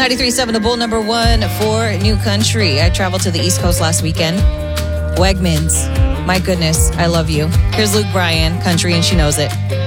93.7 The Bull, number one for New Country. I traveled to the East Coast last weekend. Wegmans. My goodness, I love you. Here's Luke Bryan, Country, and she knows it.